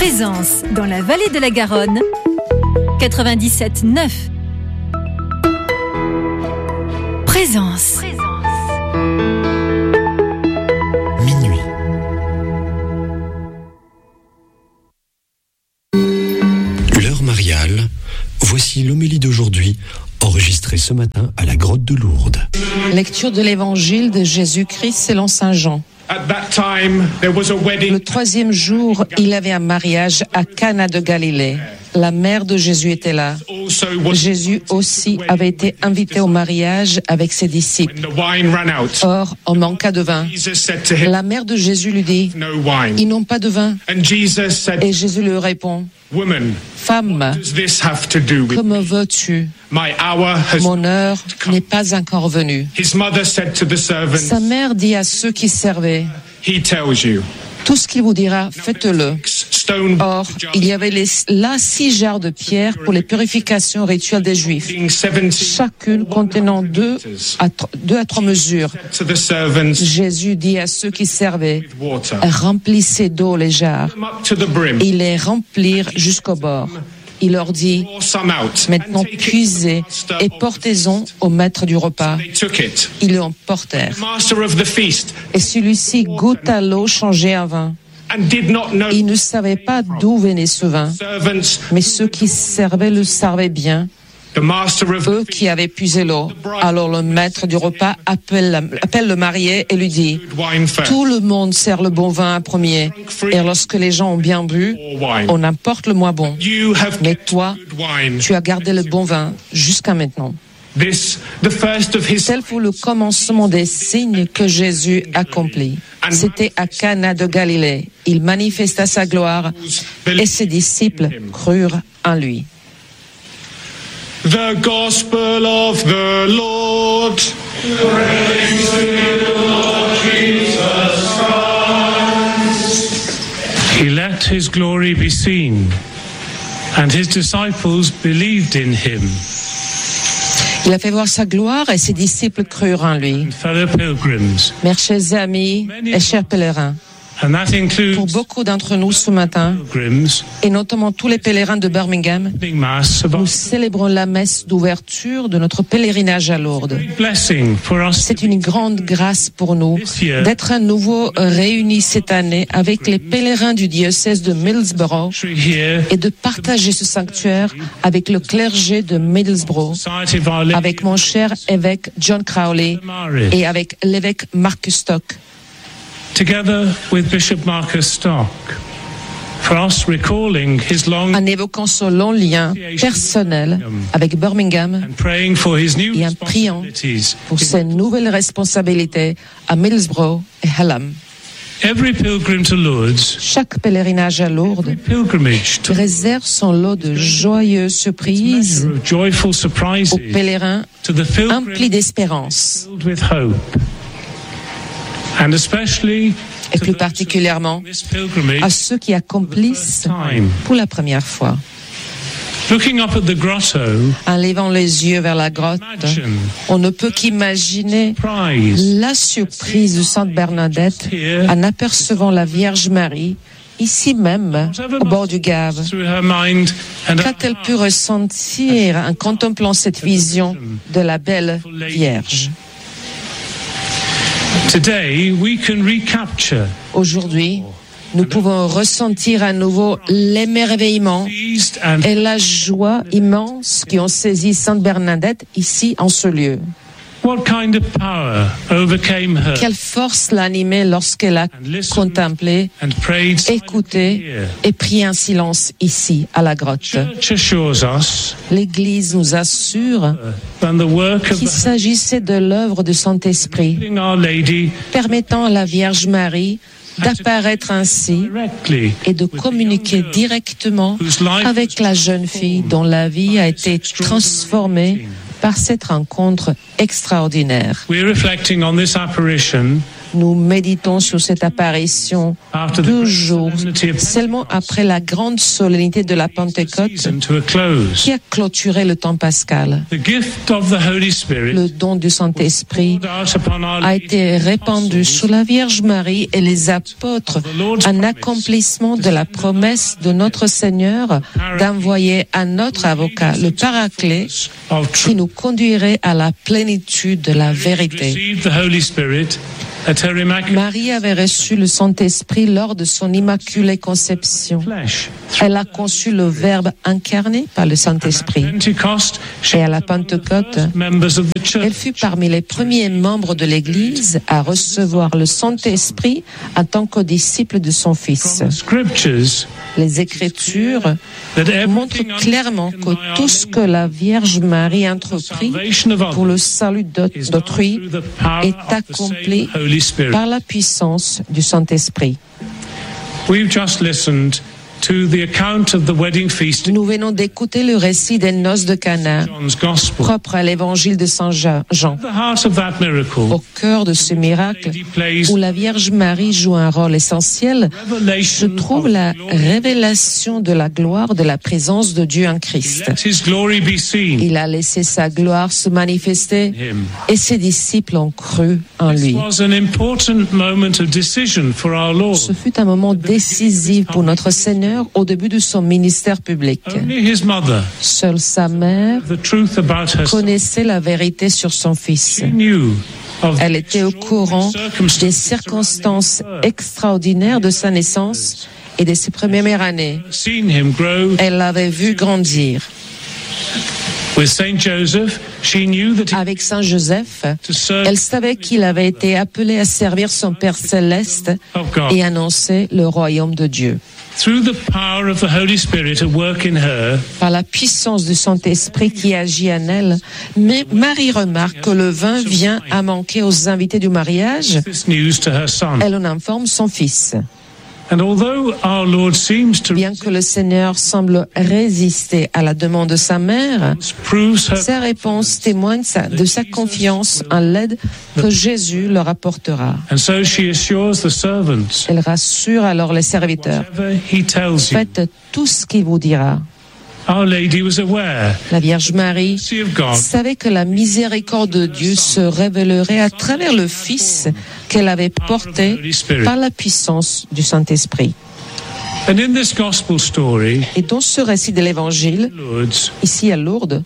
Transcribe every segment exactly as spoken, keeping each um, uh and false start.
Présence dans la vallée de la Garonne, quatre-vingt-dix-sept neuf. Présence. Minuit. L'heure mariale, voici l'homélie d'aujourd'hui, enregistrée ce matin à la grotte de Lourdes. Lecture de l'évangile de Jésus-Christ selon saint Jean. Le troisième jour, il y avait un mariage à Cana de Galilée. La mère de Jésus était là. Jésus aussi avait été invité au mariage avec ses disciples. Or, on manqua de vin. La mère de Jésus lui dit, « Ils n'ont pas de vin. » Et Jésus lui répond, « Femme, que me veux-tu? Mon heure n'est pas encore venue. » Sa mère dit à ceux qui servaient, « Tout ce qu'il vous dira, faites-le. » Or, il y avait les, là six jarres de pierre pour les purifications rituelles des Juifs, chacune contenant deux à, deux à trois mesures. Jésus dit à ceux qui servaient, « Remplissez d'eau les jarres. » Ils les remplirent jusqu'au bord. Il leur dit, « Maintenant puisez et portez-en au maître du repas. » Ils le emportèrent. Et celui-ci goûta l'eau changée en vin. Il ne savait pas d'où venait ce vin, mais ceux qui servaient le savaient bien, eux qui avaient puisé l'eau. Alors le maître du repas appelle, appelle le marié et lui dit, « Tout le monde sert le bon vin en premier, et lorsque les gens ont bien bu, on importe le moins bon. Mais toi, tu as gardé le bon vin jusqu'à maintenant. » Tel fut le commencement des signes que Jésus accomplit. C'était à Cana de Galilée. Il manifesta sa gloire et ses disciples crurent en lui. The Gospel of the Lord. Praise to you, Lord Jesus Christ. He let his glory be seen, and his disciples believed in him. Il a fait voir sa gloire et ses disciples crurent en lui. Mes chers amis et chers pèlerins, pour beaucoup d'entre nous ce matin, et notamment tous les pèlerins de Birmingham, nous célébrons la messe d'ouverture de notre pèlerinage à Lourdes. C'est une grande grâce pour nous d'être à nouveau réunis cette année avec les pèlerins du diocèse de Middlesbrough et de partager ce sanctuaire avec le clergé de Middlesbrough, avec mon cher évêque John Crowley et avec l'évêque Marcus Stock. Together with Bishop Marcus Stock, for us recalling his long en évoquant son long lien personnel avec Birmingham et en priant pour ses nouvelles responsabilités à Middlesbrough et Hallam. Every pilgrim to Lourdes, chaque pèlerinage à Lourdes réserve son lot de joyeuses surprises aux pèlerins emplis d'espérance. And especially et plus particulièrement à ceux qui accomplissent pour la première fois. En levant les yeux vers la grotte, on ne peut qu'imaginer la surprise de Sainte Bernadette en apercevant la Vierge Marie ici même, au bord du Gave. Qu'a-t-elle pu ressentir en contemplant cette vision de la belle Vierge? Aujourd'hui, nous pouvons ressentir à nouveau l'émerveillement et la joie immense qui ont saisi Sainte Bernadette ici en ce lieu. Quelle force l'animait lorsqu'elle a contemplé, écouté et prié en silence ici à la grotte. L'Église nous assure qu'il s'agissait de l'œuvre du Saint-Esprit, permettant à la Vierge Marie d'apparaître ainsi et de communiquer directement avec la jeune fille dont la vie a été transformée par cette rencontre extraordinaire. Nous méditons sur cette apparition deux jours, seulement après la grande solennité de la Pentecôte qui a clôturé le temps pascal. Le don du Saint-Esprit a été répandu sur la Vierge Marie et les apôtres, un accomplissement de la promesse de notre Seigneur d'envoyer un autre avocat, le Paraclet, qui nous conduirait à la plénitude de la vérité. Marie avait reçu le Saint-Esprit lors de son immaculée conception. Elle a conçu le Verbe incarné par le Saint-Esprit. Et à la Pentecôte, elle fut parmi les premiers membres de l'Église à recevoir le Saint-Esprit en tant que disciple de son Fils. Les Écritures montrent clairement que tout ce que la Vierge Marie entreprit pour le salut d'autrui est accompli par la puissance du Saint-Esprit. We've just listened to the account of the wedding feast. Nous venons d'écouter le récit des noces de Cana, propre à l'évangile de Saint Jean. Au cœur de ce miracle, où la Vierge Marie joue un rôle essentiel, se trouve la révélation de la gloire de la présence de Dieu en Christ. Il a laissé sa gloire se manifester et ses disciples ont cru en lui. Ce fut un moment décisif pour notre Seigneur au début de son ministère public. Seule sa mère connaissait la vérité sur son fils. Elle était au courant des circonstances extraordinaires de sa naissance et de ses premières années. Elle l'avait vu grandir. Avec Saint Joseph, elle savait qu'il avait été appelé à servir son Père céleste et annoncer le royaume de Dieu. Par la puissance du Saint-Esprit qui agit en elle, Marie remarque que le vin vient à manquer aux invités du mariage. Elle en informe son fils. Bien que le Seigneur semble résister à la demande de sa mère, sa réponse témoigne de sa confiance en l'aide que Jésus leur apportera. Elle rassure alors les serviteurs. Faites tout ce qu'il vous dira. La Vierge Marie savait que la miséricorde de Dieu se révélerait à travers le Fils qu'elle avait porté par la puissance du Saint-Esprit. Et dans ce récit de l'Évangile, ici à Lourdes,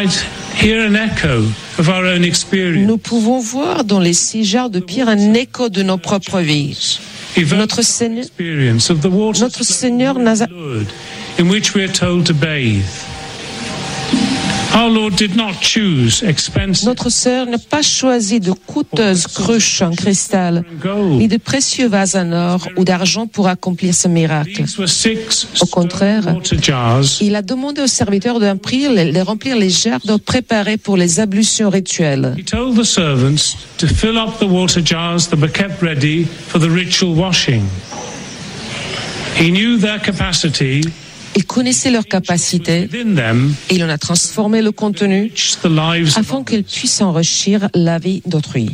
nous pouvons voir dans les six jarres de pierre un écho de nos propres vies. Notre Seigneur, notre Seigneur n'a in which we are told to bathe. Our Lord did not choose expensive. Notre Sœur n'a pas choisi de coûteuses cruches en cristal, ni de précieux vases en or ou d'argent pour accomplir ce miracle. Au contraire, il a demandé aux serviteurs de remplir les, de remplir les jarres d'eau préparées pour les ablutions rituelles. He told the servants to fill up the water jars that were kept ready for the ritual washing. He knew their capacity. Il connaissait leur capacité et il en a transformé le contenu afin qu'ils puissent enrichir la vie d'autrui.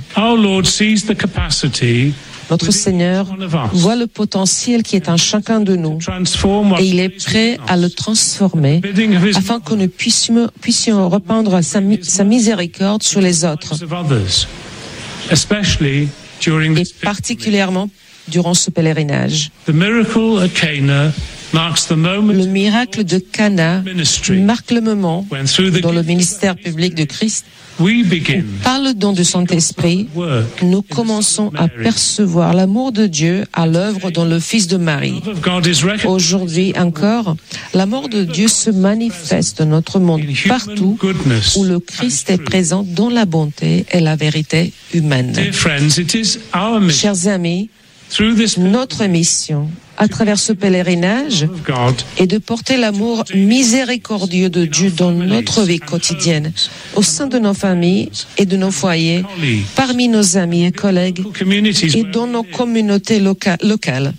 Notre Seigneur voit le potentiel qui est en chacun de nous et il est prêt à le transformer afin que nous puissions, puissions répandre sa, sa miséricorde sur les autres, et particulièrement durant ce pèlerinage. Le miracle de Cana marque le moment dans le ministère public de Christ où, par le don du Saint-Esprit, nous commençons à percevoir l'amour de Dieu à l'œuvre dans le Fils de Marie. Aujourd'hui encore, l'amour de Dieu se manifeste dans notre monde partout où le Christ est présent dans la bonté et la vérité humaine. Chers amis, notre mission à travers ce pèlerinage est de porter l'amour miséricordieux de Dieu dans notre vie quotidienne, au sein de nos familles et de nos foyers, parmi nos amis et collègues et dans nos communautés loca- locales.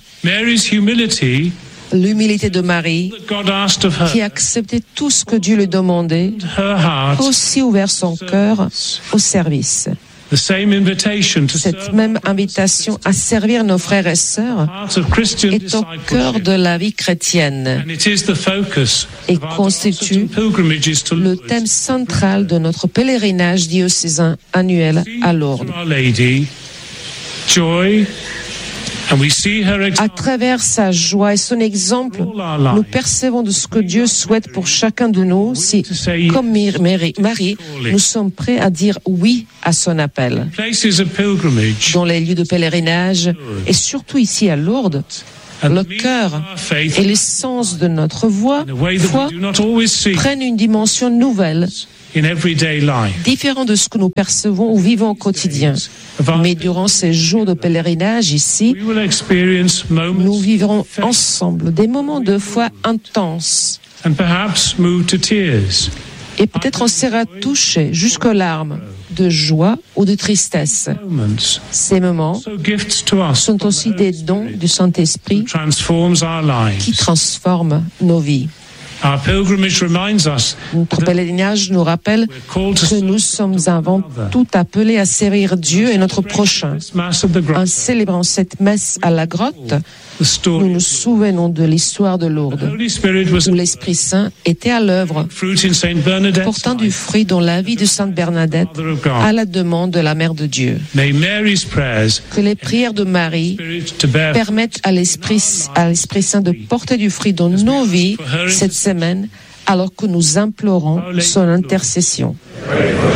L'humilité de Marie, qui a accepté tout ce que Dieu lui demandait, a aussi ouvert son cœur au service. The same invitation to Cette serve même invitation à servir nos frères et sœurs part of Christian est au cœur discipleship, de la vie chrétienne and it is the focus et of our constitue diocesan pilgrimages to le Lourdes. thème central de notre pèlerinage diocésain annuel à Lourdes. Our Lady, joy, and we see her À example travers sa joie et son exemple, nous percevons de ce que Dieu souhaite pour chacun de nous si, comme Marie, Marie, nous sommes prêts à dire oui à son appel. places of pilgrimage. Dans les lieux de pèlerinage et surtout ici à Lourdes, le cœur et l'essence de notre voix, In a way that foi we do not always see prennent une dimension nouvelle, in everyday life. différente de ce que nous percevons ou vivons au quotidien. Mais durant ces jours de pèlerinage ici, We will experience nous moments vivrons ensemble des moments de foi intenses. and perhaps move to tears. Et peut-être on sera touché jusqu'aux larmes de joie ou de tristesse. Moments, Ces moments so gifts to us, sont aussi des dons du Saint-Esprit transforms our qui lives. transforment nos vies. Our pilgrimage reminds us Notre pèlerinage nous rappelle que nous sommes avant tout appelés à servir Dieu et notre prochain. this Mass of the En Grotto, célébrant cette messe à la grotte, the nous story. nous souvenons de l'histoire de The Lourdes, Holy Spirit was où l'Esprit Saint était à l'œuvre, fruit in Saint Bernadette's portant du life, fruit dans la vie de Sainte Bernadette, Mother of God. à la demande de la Mère de Dieu. May Mary's prayers Que les prières de Marie spirit to bear permettent à l'Esprit, à l'Esprit Saint de porter du fruit dans nos vies cette semaine, alors que nous implorons son intercession.